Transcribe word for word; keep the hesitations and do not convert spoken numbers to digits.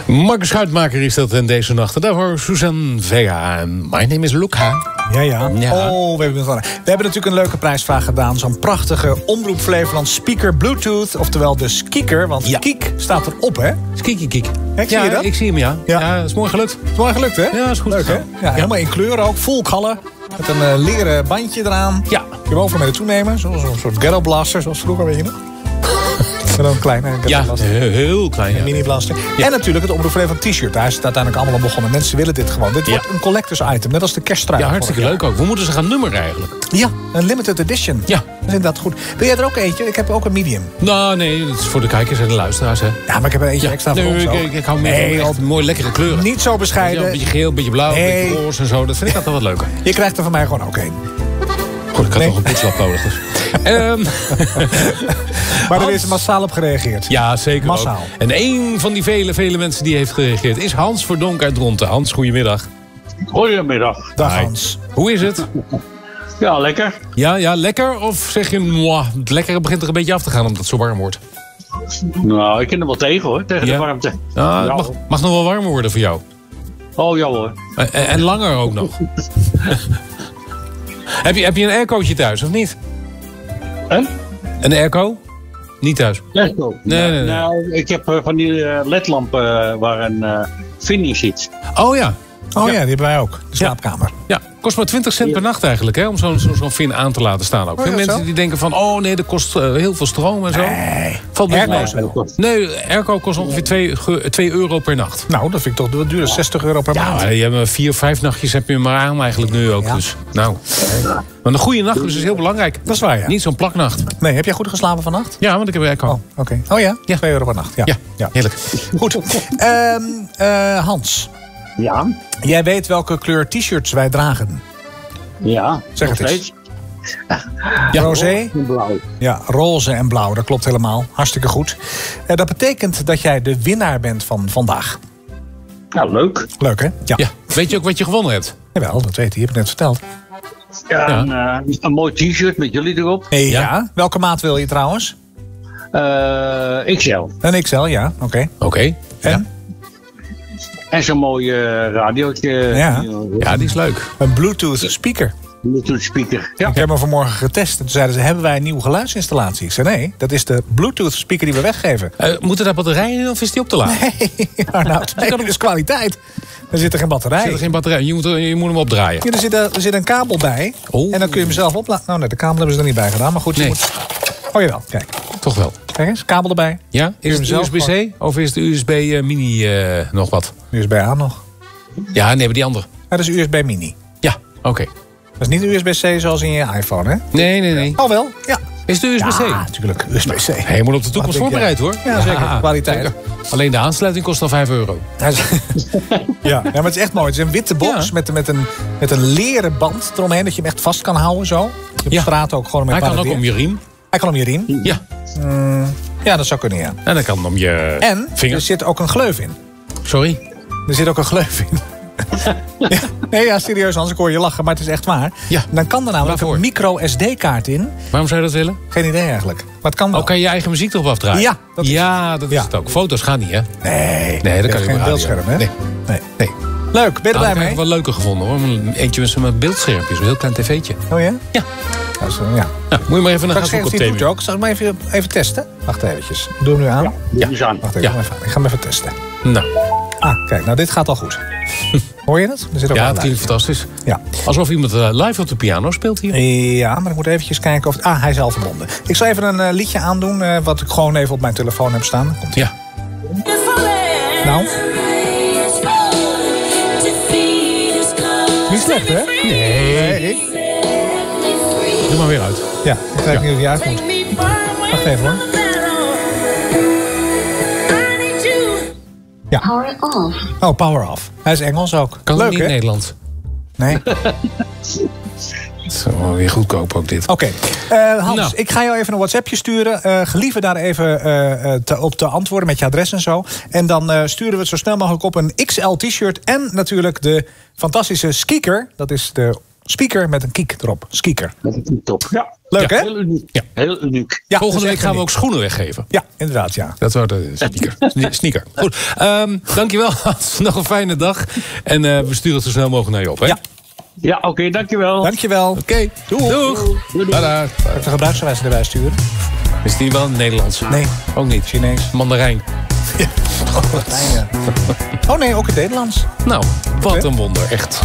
Marcus Schuitmaker is dat in deze nacht. Daarvoor Suzanne Vega. En my name is Luca. Ja, ja. ja. Oh, we hebben, we hebben natuurlijk een leuke prijsvraag gedaan. Zo'n prachtige Omroep Flevoland speaker Bluetooth. Oftewel de Skieker. Want ja. Kiek staat erop, hè? Skiekie kiek. Kijk, ja, zie je dat? ik zie hem, ja. Ja, ja, is mooi gelukt. Is mooi gelukt, hè? Ja, is goed. Leuk, hè? Ja, ja, helemaal in kleur ook. Full color. Met een uh, leren bandje eraan. Ja. Je hem overal mee naartoe nemen. Zo'n zo soort ghetto blaster, zoals vroeger, weet je nog? Maar dan een kleine ja, heel, heel klein. Ja. Een mini-blaster. Ja. En natuurlijk het Omroep Flevoland t-shirt. Daar is het uiteindelijk allemaal al begonnen. Mensen willen dit gewoon. Dit ja. wordt een collectors item. Net als de kersttrui. Ja, hartstikke leuk ook. We moeten ze gaan nummeren eigenlijk. Ja, een limited edition. Ja. Dat is inderdaad goed. Wil jij er ook eentje? Ik heb ook een medium. Nou, nee, dat is voor de kijkers en de luisteraars, hè. Ja, maar ik heb er eentje ja. extra voor nee, ons ik, ook. ik, ik hou meer nee, van echt mooi lekkere kleuren. Niet zo bescheiden. Ja, een beetje geel, een beetje blauw, nee. een beetje roze en zo. Dat vind ik altijd wat leuker. Je krijgt er van mij gewoon ook één. Goed, ik had nee. nog een poetslap nodig. Dus. um, maar er is massaal op gereageerd. Ja, zeker massaal. Ook. En één van die vele, vele mensen die heeft gereageerd is Hans Verdonk uit Dronten. Hans, goedemiddag. Goedemiddag. Dag Hi. Hans. Hoe is het? Ja, lekker. Ja, ja, lekker? Of zeg je, mwah, het lekkere begint er een beetje af te gaan omdat het zo warm wordt? Nou, ik ken er wel tegen hoor, tegen ja? de warmte. Ah, het ja, mag, mag nog wel warmer worden voor jou. Oh ja hoor. En, en langer ook nog. heb, je, heb je een aircootje thuis, of niet? En? Een airco? Niet thuis? Nee, nee, nee, nee. Nou, ik heb uh, van die uh, ledlampen uh, waar een uh, finish zit. Oh ja. Oh ja. ja, die hebben wij ook. De slaapkamer. Ja, kost maar twintig cent per nacht eigenlijk, hè, om zo'n zo, zo fin aan te laten staan ook. Oh, Veel ja, mensen zo? die denken van, oh nee, dat kost uh, heel veel stroom en zo. Nee. Valt best Airco mee. Nee, airco kost ongeveer twee euro per nacht. Nou, dat vind ik toch wat duur. zestig euro per ja, maand. Ja, je hebt vier, vijf nachtjes heb je maar aan eigenlijk nu ook. Ja. Dus, nou. Maar een goede nacht is heel belangrijk. Dat is waar, ja. Niet zo'n plaknacht. Nee, heb jij goed geslapen vannacht? Ja, want ik heb airco. Oh, oké. Okay. Oh ja? ja? twee euro per nacht. Ja, ja. ja. Heerlijk. Goed. um, uh, Hans. Ja? Jij weet welke kleur t-shirts wij dragen? Ja. Zeg het eens. Ja. Roze en blauw. Ja, roze en blauw. Dat klopt helemaal. Hartstikke goed. Uh, dat betekent dat jij de winnaar bent van vandaag. Nou, leuk. Leuk, hè? Ja. ja. Weet je ook wat je gewonnen hebt? Jawel, dat weet je. Je hebt het net verteld. Ja, ja. Een, uh, een mooi t-shirt met jullie erop. Hey, ja. ja. Welke maat wil je trouwens? Uh, X L. Een X L, ja. Oké. Okay. Oké. Okay. En? Ja. En zo'n mooi uh, radiootje. Ja. ja, die is leuk. Een Bluetooth speaker. Bluetooth speaker. Ja. Ik heb hem vanmorgen getest. En toen zeiden ze, hebben wij een nieuwe geluidsinstallatie? Ik zei, nee, dat is de Bluetooth speaker die we weggeven. Uh, moeten daar batterijen in of is die op te laden? Nee, nou, nee, dat is kwaliteit. Er zit er geen batterij. Er zit er geen batterij. Je moet, je moet hem opdraaien. Ja, er, zit er, er zit een kabel bij. Oh. En dan kun je hem zelf opladen. Nou, nee, de kabel hebben ze er niet bij gedaan. Maar goed, je nee. moet... Oh, jawel. Kijk. Toch wel. Kijk eens, kabel erbij. Ja? Is het U S B C gewoon... of is het U S B uh, mini uh, nog wat? U S B A nog. Ja, nee, maar die andere. Ja, dat is U S B mini. Ja, oké. Okay. Dat is niet U S B C zoals in je iPhone, hè? Nee, nee, nee. Oh, wel? Ja. Is het U S B C? Ja, natuurlijk. U S B C. Hey, je moet op de toekomst voorbereid, hoor. Ja, zeker. Ja, kwaliteit. Zeker. Alleen de aansluiting kost al vijf euro. ja, ja, maar het is echt mooi. Het is een witte box ja. met, met, een, met een leren band eromheen. Dat je hem echt vast kan houden, zo. Op ja. straat ook gewoon met Hij kan ook om je riem. Hij kan om je riem. Ja. Mm, ja, dat zou kunnen, ja. En dan kan om je En vinger. Er zit ook een gleuf in. Sorry? Er zit ook een gleuf in. ja, nee, ja, serieus, anders ik hoor je lachen, maar het is echt waar. Ja. Dan kan er namelijk Waarvoor? een micro S D-kaart in. Waarom zou je dat willen? Geen idee eigenlijk. Maar het kan wel. Oh, kan je je eigen muziek erop afdraaien? Ja, dat is, ja, dat is ja. het ook. Foto's gaan niet, hè? Nee, nee dat kan je geen beeldscherm, hè? Nee. nee. nee. Leuk, ben je erbij nou, mee? Ik heb wel leuker gevonden, hoor. Eentje met zo'n beeldschermpje, zo'n heel klein tv'tje. Oh ja? Ja. Nou, zo, ja. Nou, moet je maar even naar gaan zoeken op T V. Ook. Zal ik maar even, even testen? Wacht eventjes. Doe hem nu aan. Ja, ja. Wacht even, ja. even aan. Ik ga hem even testen. Nou. Ah, kijk, nou dit gaat al goed. Hoor je het? Er zit ook ja, het klinkt fantastisch. Ja. Alsof iemand uh, live op de piano speelt hier. Ja, maar ik moet eventjes kijken of... Ah, hij is al verbonden. Ik zal even een uh, liedje aandoen, uh, wat ik gewoon even op mijn telefoon heb staan. Komt ja. Nou. Niet slecht, hè? Nee. nee. Doe maar weer uit. Ja, ik krijg ja. niet hoe die uit moet. Wacht even, hoor. Ja. Power off. Oh, power off. Hij is Engels ook. Kan leuk, niet hè? Nederlands. Nee. Het is wel weer goedkoop ook dit. Oké. Okay. Uh, Hans, nou. ik ga jou even een WhatsAppje sturen. Uh, gelieve daar even uh, te, op te antwoorden met je adres en zo. En dan uh, sturen we het zo snel mogelijk op een X L t-shirt. En natuurlijk de fantastische Skieker. Dat is de Speaker met een kiek erop. Skieker. Met een kiek top. Ja. Leuk, Ja. hè? Heel uniek. Ja. Heel uniek. Ja, Volgende dus week echt gaan we uniek. ook schoenen weggeven. Ja, inderdaad, ja. Dat wordt de sneaker. Sne- sneaker. Goed. Um, dankjewel, Hans. Nog een fijne dag. En uh, we sturen het zo snel mogelijk naar je op, hè? Ja. Ja, oké, okay, dankjewel. Dankjewel. Oké. Okay. Doeg. Doeg. Doeg. Kan ik de gebruiksaanwijzing erbij sturen? Is die wel Nederlands? Nee. Ook niet. Chinees. Mandarijn. Ja. Oh, wat fijn, ja. Oh nee, ook het Nederlands. Nou, wat Okay. een wonder, echt.